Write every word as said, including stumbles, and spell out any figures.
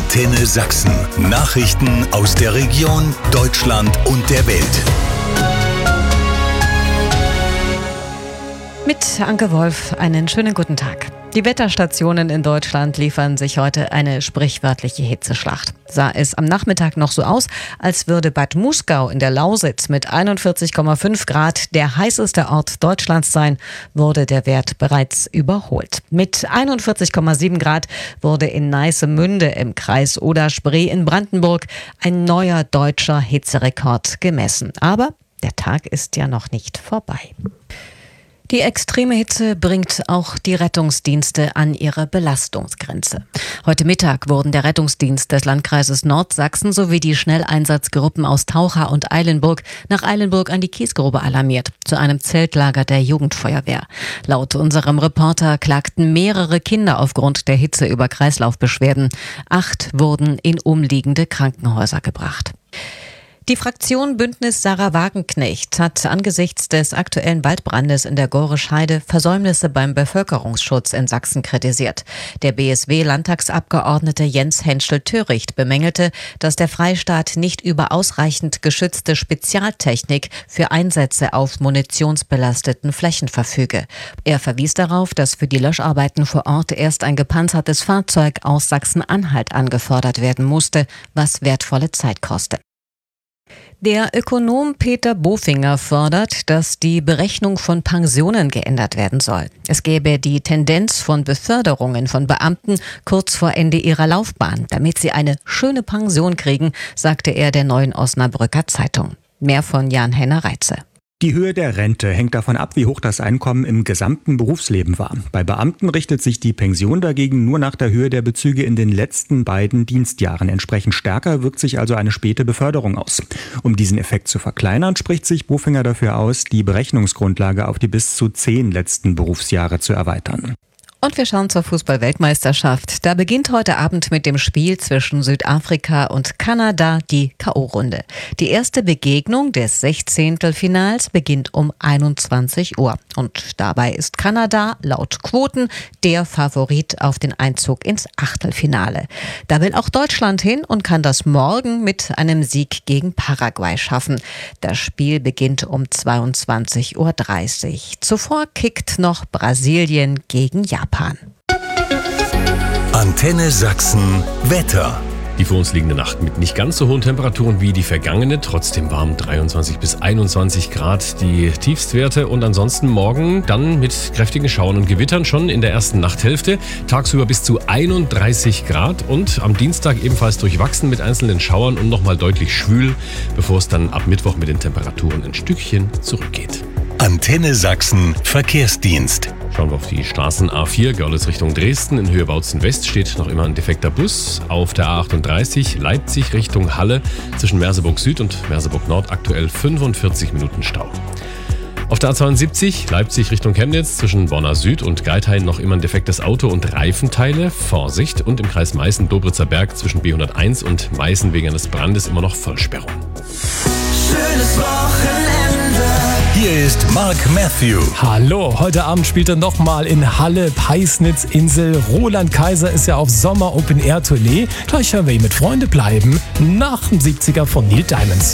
Antenne Sachsen. Nachrichten aus der Region, Deutschland und der Welt. Mit Anke Wolf einen schönen guten Tag. Die Wetterstationen in Deutschland liefern sich heute eine sprichwörtliche Hitzeschlacht. Sah es am Nachmittag noch so aus, als würde Bad Muskau in der Lausitz mit einundvierzig Komma fünf Grad der heißeste Ort Deutschlands sein, wurde der Wert bereits überholt. Mit einundvierzig Komma sieben Grad wurde in Neissemünde im Kreis Oder-Spree in Brandenburg ein neuer deutscher Hitzerekord gemessen. Aber der Tag ist ja noch nicht vorbei. Die extreme Hitze bringt auch die Rettungsdienste an ihre Belastungsgrenze. Heute Mittag wurden der Rettungsdienst des Landkreises Nordsachsen sowie die Schnelleinsatzgruppen aus Taucha und Eilenburg nach Eilenburg an die Kiesgrube alarmiert, zu einem Zeltlager der Jugendfeuerwehr. Laut unserem Reporter klagten mehrere Kinder aufgrund der Hitze über Kreislaufbeschwerden. Acht wurden in umliegende Krankenhäuser gebracht. Die Fraktion Bündnis Sarah Wagenknecht hat angesichts des aktuellen Waldbrandes in der Gorisch Heide Versäumnisse beim Bevölkerungsschutz in Sachsen kritisiert. Der B S W-Landtagsabgeordnete Jens Henschel-Töricht bemängelte, dass der Freistaat nicht über ausreichend geschützte Spezialtechnik für Einsätze auf munitionsbelasteten Flächen verfüge. Er verwies darauf, dass für die Löscharbeiten vor Ort erst ein gepanzertes Fahrzeug aus Sachsen-Anhalt angefordert werden musste, was wertvolle Zeit koste. Der Ökonom Peter Bofinger fordert, dass die Berechnung von Pensionen geändert werden soll. Es gäbe die Tendenz von Beförderungen von Beamten kurz vor Ende ihrer Laufbahn, damit sie eine schöne Pension kriegen, sagte er der Neuen Osnabrücker Zeitung. Mehr von Jan-Henner Reitze. Die Höhe der Rente hängt davon ab, wie hoch das Einkommen im gesamten Berufsleben war. Bei Beamten richtet sich die Pension dagegen nur nach der Höhe der Bezüge in den letzten beiden Dienstjahren. Entsprechend stärker wirkt sich also eine späte Beförderung aus. Um diesen Effekt zu verkleinern, spricht sich Bofinger dafür aus, die Berechnungsgrundlage auf die bis zu zehn letzten Berufsjahre zu erweitern. Und wir schauen zur Fußball-Weltmeisterschaft. Da beginnt heute Abend mit dem Spiel zwischen Südafrika und Kanada die K O-Runde. Die erste Begegnung des Sechzehntelfinals beginnt um einundzwanzig Uhr. Und dabei ist Kanada laut Quoten der Favorit auf den Einzug ins Achtelfinale. Da will auch Deutschland hin und kann das morgen mit einem Sieg gegen Paraguay schaffen. Das Spiel beginnt um zweiundzwanzig Uhr dreißig. Zuvor kickt noch Brasilien gegen Japan. Antenne Sachsen Wetter. Die vor uns liegende Nacht mit nicht ganz so hohen Temperaturen wie die vergangene, trotzdem warm, dreiundzwanzig bis einundzwanzig Grad die Tiefstwerte und ansonsten morgen dann mit kräftigen Schauern und Gewittern schon in der ersten Nachthälfte, tagsüber bis zu einunddreißig Grad und am Dienstag ebenfalls durchwachsen mit einzelnen Schauern und nochmal deutlich schwül, bevor es dann ab Mittwoch mit den Temperaturen ein Stückchen zurückgeht. Antenne Sachsen Verkehrsdienst. Schauen wir auf die Straßen A vier, Görlitz Richtung Dresden. In Höhe Bautzen West steht noch immer ein defekter Bus. Auf der A achtunddreißig, Leipzig Richtung Halle. Zwischen Merseburg Süd und Merseburg Nord aktuell fünfundvierzig Minuten Stau. Auf der A zweiundsiebzig, Leipzig Richtung Chemnitz. Zwischen Bonner Süd und Geithain noch immer ein defektes Auto und Reifenteile. Vorsicht. Und im Kreis Meißen-Dobritzer Berg zwischen B hunderteins und Meißen wegen eines Brandes immer noch Vollsperrung. Schönes Wochenende. Hier ist Mark Matthew. Hallo, heute Abend spielt er nochmal in Halle, Peisnitz, Insel. Roland Kaiser ist ja auf Sommer-Open-Air-Tournee. Gleich hören wir ihn mit Freunde bleiben nach dem siebziger von Neil Diamonds.